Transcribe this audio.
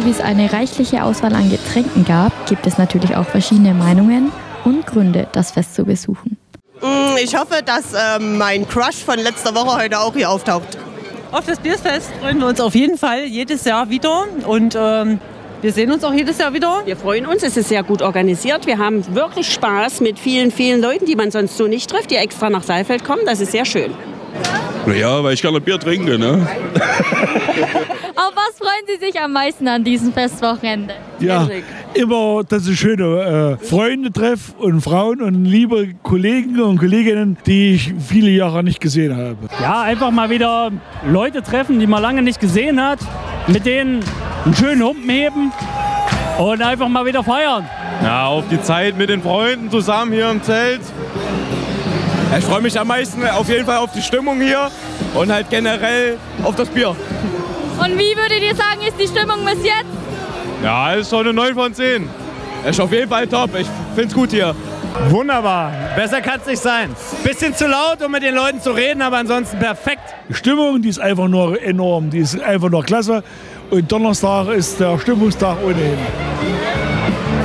Genauso wie es eine reichliche Auswahl an Getränken gab, gibt es natürlich auch verschiedene Meinungen und Gründe, das Fest zu besuchen. Ich hoffe, dass mein Crush von letzter Woche heute auch hier auftaucht. Auf das Biersfest freuen wir uns auf jeden Fall jedes Jahr wieder und wir sehen uns auch jedes Jahr wieder. Wir freuen uns, es ist sehr gut organisiert. Wir haben wirklich Spaß mit vielen, vielen Leuten, die man sonst so nicht trifft, die extra nach Saalfeld kommen. Das ist sehr schön. Naja, weil ich gerne Bier trinke, ne? Auf was freuen Sie sich am meisten an diesem Festwochenende? Ja, immer, dass ich schöne Freunde treffe und Frauen und liebe Kollegen und Kolleginnen, die ich viele Jahre nicht gesehen habe. Ja, einfach mal wieder Leute treffen, die man lange nicht gesehen hat, mit denen einen schönen Humpen heben und einfach mal wieder feiern. Ja, auf die Zeit mit den Freunden zusammen hier im Zelt. Ich freue mich am meisten auf jeden Fall auf die Stimmung hier und halt generell auf das Bier. Und wie würdet ihr sagen, ist die Stimmung bis jetzt? Ja, ist schon eine 9 von 10. Ist auf jeden Fall top. Ich finde es gut hier. Wunderbar, besser kann es nicht sein. Bisschen zu laut, um mit den Leuten zu reden, aber ansonsten perfekt. Die Stimmung, die ist einfach nur enorm, die ist einfach nur klasse. Und Donnerstag ist der Stimmungstag ohnehin.